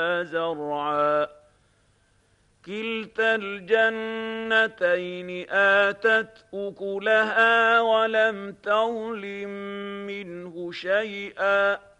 زرعا كلتا الجنتين آتت أكلها ولم تظلم منه شيئا